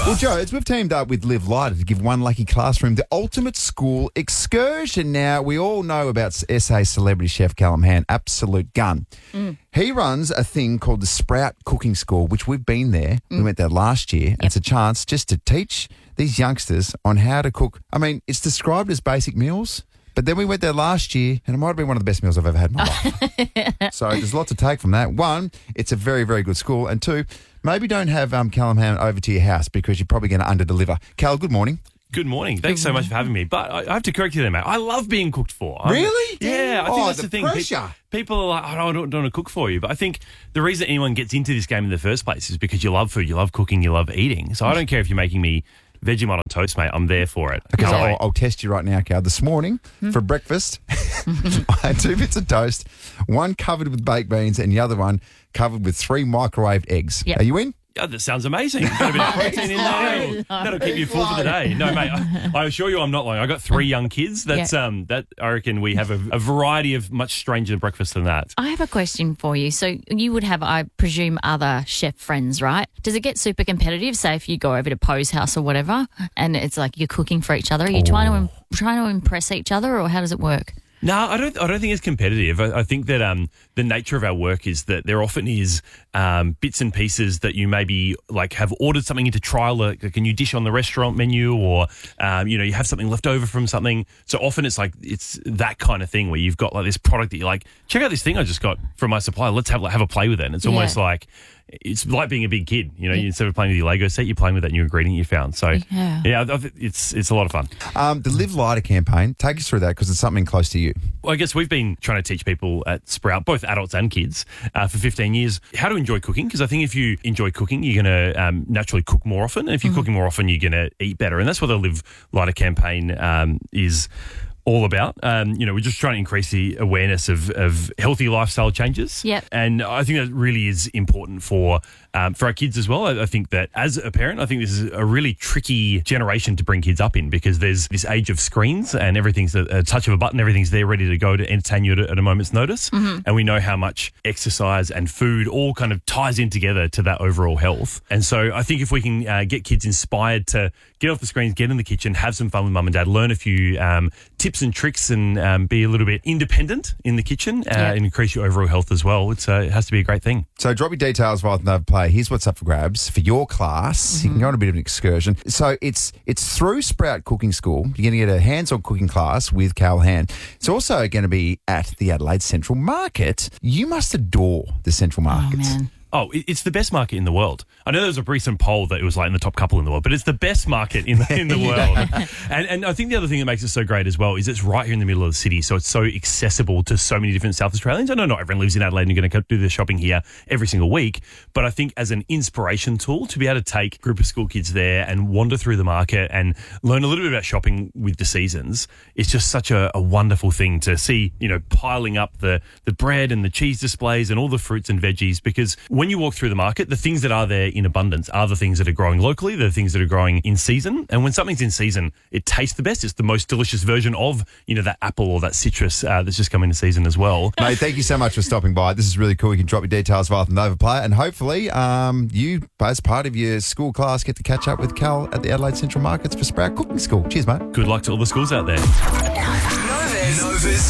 Well, Jodes, we've teamed up with Live Lighter to give one lucky classroom the ultimate school excursion. Now, we all know about SA celebrity chef Callum Hand, absolute gun. He runs a thing called the Sprout Cooking School, which we've been there. We went there last year. And it's a chance just to teach these youngsters on how to cook. I mean, it's described as basic meals, but then we went there last year and it might have been one of the best meals I've ever had in my life. So there's a lot to take from that. One, it's a very, very good school. And two, maybe don't have Callum Hand over to your house because you're probably going to under-deliver. Cal, good morning. Good morning. Thanks so much for having me. But I have to correct you there, mate. I love being cooked for. Really? Yeah, I think that's the thing. Pressure. People are like, I don't want to cook for you. But I think the reason anyone gets into this game in the first place is because you love food, you love cooking, you love eating. So I don't care if you're making me Vegemite on toast, mate. I'm there for it. Okay, I'll test you right now, Cal. This morning, for breakfast, I had 2 bits of toast, one covered with baked beans and the other one covered with 3 microwaved eggs. Yep. Are you in? Yeah, that sounds amazing. Got a bit of protein in there. That'll keep you full for the day. No, mate, I assure you I'm not lying. I got 3 young kids. That's that I reckon we have a variety of much stranger breakfast than that. I have a question for you. So you would have, I presume, other chef friends, right? Does it get super competitive? Say if you go over to Poe's house or whatever, and it's like you're cooking for each other. Are you trying to impress each other, or how does it work? No, I don't think it's competitive. I think that the nature of our work is that there often is bits and pieces that you maybe like have ordered something into trial, like a new dish on the restaurant menu, or you have something left over from something. So often it's like it's that kind of thing where you've got like this product that you're like, check out this thing I just got from my supplier. Let's have a play with it. And it's almost like it's like being a big kid. You know, instead of playing with your Lego set, you're playing with that new ingredient you found. So it's a lot of fun. The Live Lighter campaign, take us through that because it's something close to you. Well, I guess we've been trying to teach people at Sprout, both adults and kids, for 15 years, how to enjoy cooking. Because I think if you enjoy cooking, you're going to naturally cook more often. And if you're cooking more often, you're going to eat better. And that's what the Live Lighter campaign is all about. We're just trying to increase the awareness of healthy lifestyle changes. Yep. And I think that really is important for our kids as well. I think that as a parent, I think this is a really tricky generation to bring kids up in because there's this age of screens and everything's a touch of a button. Everything's there ready to go to entertain you at a moment's notice. And we know how much exercise and food all kind of ties in together to that overall health. And so I think if we can get kids inspired to get off the screens, get in the kitchen, have some fun with mum and dad, learn a few tips and tricks and be a little bit independent in the kitchen and increase your overall health as well. It has to be a great thing. So drop your details via the Nova Play. Here's what's up for grabs for your class. You can go on a bit of an excursion. So it's through Sprout Cooking School. You're going to get a hands-on cooking class with Cal Hand. It's also going to be at the Adelaide Central Market. You must adore the Central Market. Oh, man. Oh, it's the best market in the world. I know there was a recent poll that it was like in the top couple in the world, but it's the best market in the world. And I think the other thing that makes it so great as well is it's right here in the middle of the city, so it's so accessible to so many different South Australians. I know not everyone lives in Adelaide and you're going to do their shopping here every single week, but I think as an inspiration tool to be able to take a group of school kids there and wander through the market and learn a little bit about shopping with the seasons, it's just such a wonderful thing to see, piling up the bread and the cheese displays and all the fruits and veggies, because when you walk through the market, the things that are there in abundance are the things that are growing locally, the things that are growing in season. And when something's in season, it tastes the best. It's the most delicious version of, that apple or that citrus that's just come into season as well. Mate, thank you so much for stopping by. This is really cool. You can drop your details via the Nova Play, and hopefully you, as part of your school class, get to catch up with Cal at the Adelaide Central Markets for Sprout Cooking School. Cheers, mate. Good luck to all the schools out there. Nova's